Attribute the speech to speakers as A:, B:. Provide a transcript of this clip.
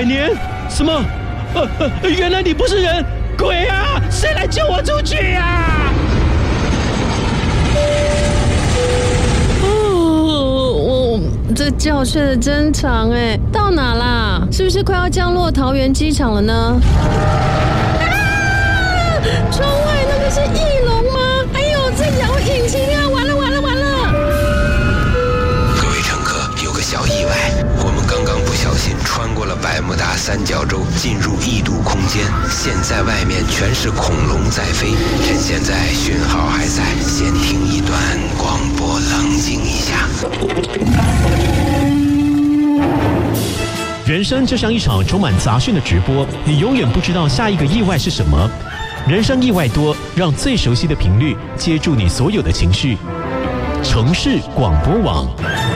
A: 年？什么？原来你不是人，鬼啊！谁来救我出去啊？
B: 这觉睡得真长哎，到哪啦？是不是快要降落桃园机场了呢？窗外那个是翼龙吗？哎呦，在摇引擎啊！完了！
C: 各位乘客，有个小意外，我们刚刚不小心穿过了百慕达三角洲，进入异度空间，现在外面全是恐龙在飞。趁现在讯号还在，先听一段广播，冷静一下。
A: 人生就像一场充满杂讯的直播，你永远不知道下一个意外是什么。人生意外多，让最熟悉的频率接住你所有的情绪。城市广播网。